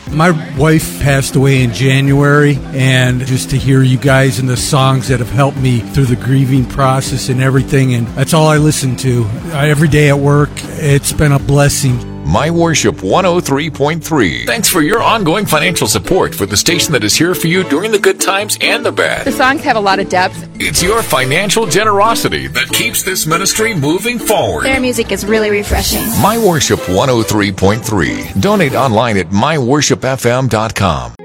My wife passed away in January, and just to hear you guys and the songs that have helped me through the grieving process and everything, and that's all I listen to every day at work. It's been a blessing. My Worship 103.3. Thanks for your ongoing financial support for the station that is here for you during the good times and the bad. The songs have a lot of depth. It's your financial generosity that keeps this ministry moving forward. Their music is really refreshing. My Worship 103.3. Donate online at myworshipfm.com.